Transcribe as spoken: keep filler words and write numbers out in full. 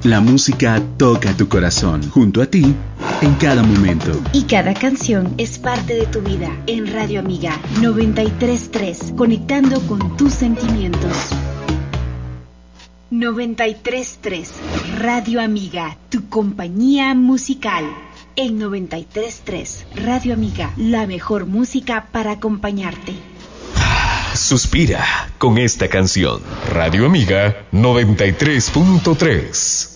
La música toca tu corazón, junto a ti, en cada momento. Y cada canción es parte de tu vida. En Radio Amiga noventa y tres punto tres, conectando con tus sentimientos. noventa y tres punto tres, Radio Amiga, tu compañía musical. En noventa y tres punto tres, Radio Amiga, la mejor música para acompañarte. Suspira con esta canción. Radio Amiga noventa y tres punto tres.